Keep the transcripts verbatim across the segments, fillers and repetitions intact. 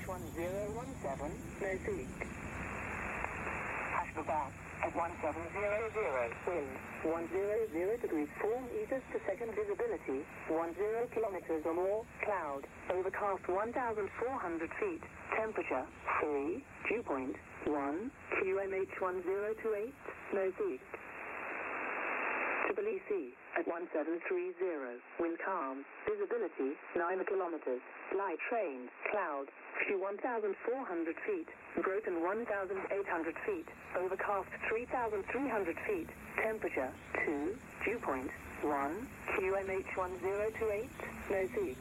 H one zero one seven, no seek. Ashgabat at one seven zero zero, wind one hundred degrees four meters per second, visibility ten kilometers or more, cloud, overcast one thousand four hundred feet, temperature three, dew point one, Q M H one zero two eight, no seek. Tbilisi at one seven three zero, wind calm, visibility nine kilometers, light rain, cloud, view one thousand four hundred feet, broken one thousand eight hundred feet, overcast three thousand three hundred feet, temperature two, dew point one, Q M H one zero two eight, no seek.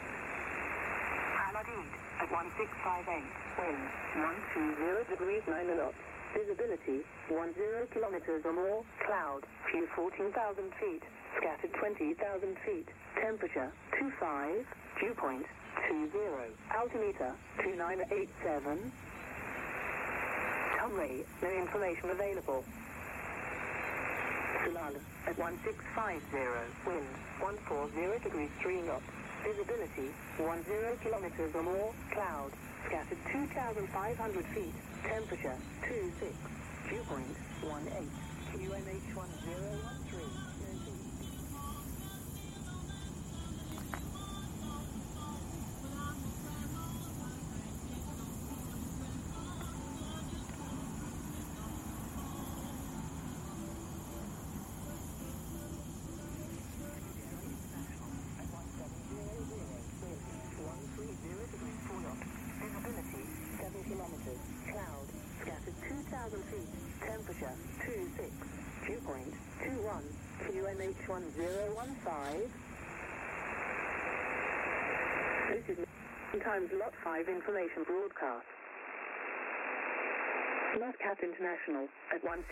Al-Adid at one six five eight, wind one two zero degrees nine knots, visibility ten kilometers or more, cloud, view fourteen thousand feet, scattered twenty thousand feet, temperature two five, dew point two zero, altimeter two nine eight seven. Tumray, no information available. Sulal at one six five zero, wind one forty degrees three knots, visibility ten kilometers or more, cloud, scattered two thousand five hundred feet, temperature two six, dew point one eight, Q M H one zero one three. Visibility seven kilometers, cloud, scattered two thousand feet, temperature two six, dew point two one, Q M H one zero one five. This is times Lot five information broadcast. Muscat International at one